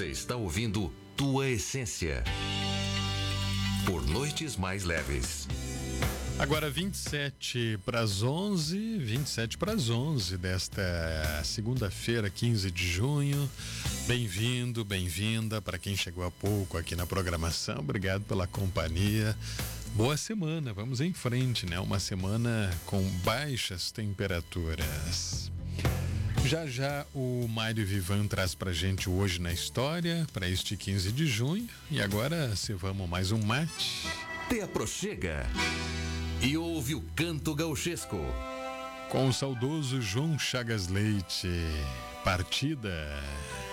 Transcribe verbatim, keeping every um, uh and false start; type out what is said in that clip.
Você está ouvindo Tua Essência por Noites Mais Leves. Agora vinte e sete para as onze, vinte e sete para as onze desta segunda-feira, quinze de junho. Bem-vindo, bem-vinda para quem chegou há pouco aqui na programação. Obrigado pela companhia. Boa semana, vamos em frente, né? Uma semana com baixas temperaturas. Já já o Mário Vivan traz pra gente hoje na história, para este quinze de junho. E agora, se vamos mais um mate. Te aproxega e ouve o canto gauchesco. Com o saudoso João Chagas Leite. Partida.